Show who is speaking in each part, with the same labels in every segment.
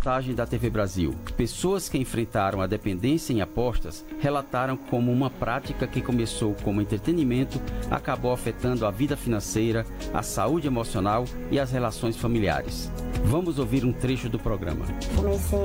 Speaker 1: reportagem da TV Brasil. Pessoas que enfrentaram a dependência em apostas relataram como uma prática que começou como entretenimento acabou afetando a vida financeira, a saúde emocional e as relações familiares. Vamos ouvir um trecho do programa.
Speaker 2: Comecei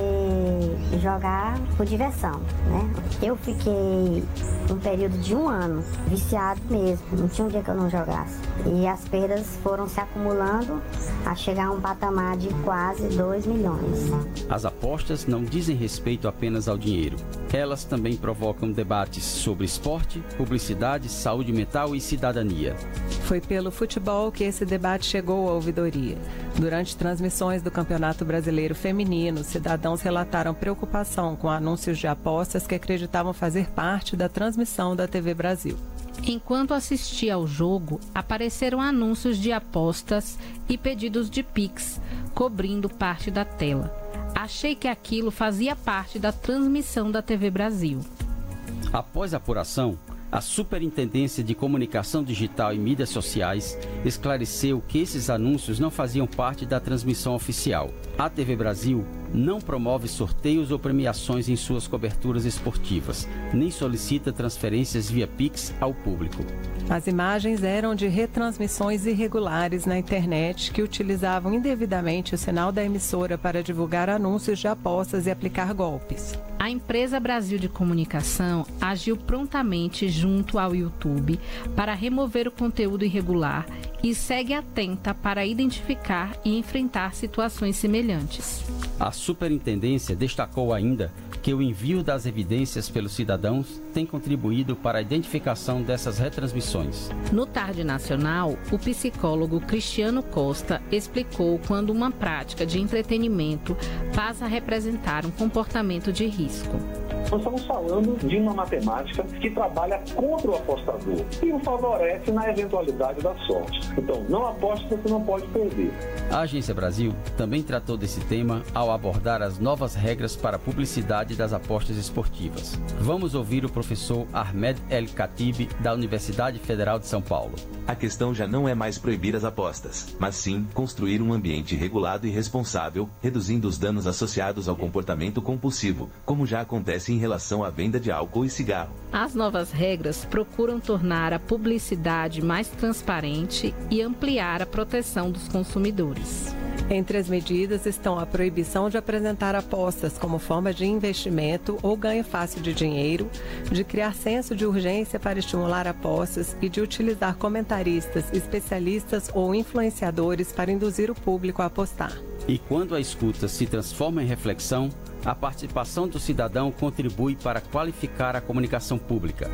Speaker 2: a jogar por diversão, né? Eu fiquei um período de 1 ano viciado mesmo, não tinha um dia que eu não jogasse. E as perdas foram se acumulando a chegar a um patamar de quase 2 milhões.
Speaker 1: As apostas não dizem respeito apenas ao dinheiro. Elas também provocam debates sobre esporte, publicidade, saúde mental e cidadania.
Speaker 3: Foi pelo futebol que esse debate chegou à ouvidoria. Durante transmissões do Campeonato Brasileiro Feminino, cidadãos relataram preocupação com anúncios de apostas que acreditavam fazer parte da transmissão da TV Brasil.
Speaker 4: Enquanto assistia ao jogo, apareceram anúncios de apostas e pedidos de Pix, cobrindo parte da tela. Achei que aquilo fazia parte da transmissão da TV Brasil.
Speaker 1: Após a apuração, a Superintendência de Comunicação Digital e Mídias Sociais esclareceu que esses anúncios não faziam parte da transmissão oficial. A TV Brasil não promove sorteios ou premiações em suas coberturas esportivas, nem solicita transferências via Pix ao público.
Speaker 3: As imagens eram de retransmissões irregulares na internet que utilizavam indevidamente o sinal da emissora para divulgar anúncios de apostas e aplicar golpes.
Speaker 4: A empresa Brasil de Comunicação agiu prontamente junto ao YouTube para remover o conteúdo irregular e segue atenta para identificar e enfrentar situações semelhantes.
Speaker 1: A Superintendência destacou ainda que o envio das evidências pelos cidadãos tem contribuído para a identificação dessas retransmissões.
Speaker 4: No Tarde Nacional, o psicólogo Cristiano Costa explicou quando uma prática de entretenimento passa a representar um comportamento de risco.
Speaker 5: Nós estamos falando de uma matemática que trabalha contra o apostador e o favorece na eventualidade da sorte. Então, não aposte, você não pode perder.
Speaker 1: A Agência Brasil também tratou desse tema ao abordar as novas regras para a publicidade das apostas esportivas. Vamos ouvir o professor Ahmed El Khatib, da Universidade Federal de São Paulo.
Speaker 6: A questão já não é mais proibir as apostas, mas sim construir um ambiente regulado e responsável, reduzindo os danos associados ao comportamento compulsivo, como já acontece em relação à venda de álcool e cigarro.
Speaker 4: As novas regras procuram tornar a publicidade mais transparente e ampliar a proteção dos consumidores.
Speaker 3: Entre as medidas estão a proibição de apresentar apostas como forma de investimento ou ganho fácil de dinheiro, de criar senso de urgência para estimular apostas e de utilizar comentaristas, especialistas ou influenciadores para induzir o público a apostar.
Speaker 1: E quando a escuta se transforma em reflexão, a participação do cidadão contribui para qualificar a comunicação pública.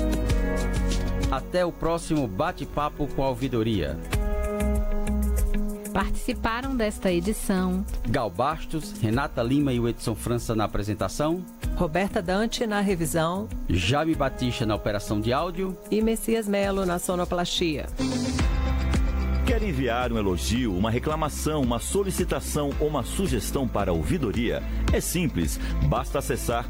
Speaker 1: Até o próximo bate-papo com a ouvidoria.
Speaker 4: Participaram desta edição
Speaker 1: Gal Bastos, Renata Lima e o Edson França na apresentação,
Speaker 3: Roberta Dante na revisão,
Speaker 1: Jaime Batista na operação de áudio
Speaker 3: e Messias Melo na sonoplastia.
Speaker 7: Quer enviar um elogio, uma reclamação, uma solicitação ou uma sugestão para a ouvidoria? É simples, basta acessar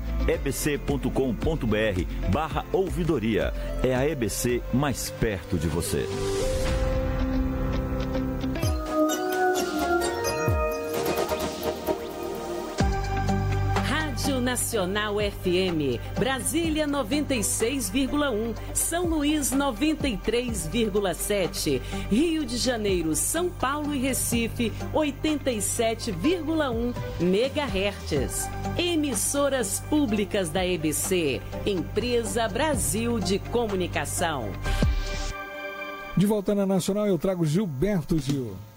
Speaker 7: ebc.com.br/ouvidoria. É a EBC mais perto de você.
Speaker 8: Nacional FM, Brasília 96,1, São Luís 93,7, Rio de Janeiro, São Paulo e Recife 87,1 MHz. Emissoras públicas da EBC, Empresa Brasil de Comunicação.
Speaker 9: De volta na Nacional, eu trago Gilberto Gil.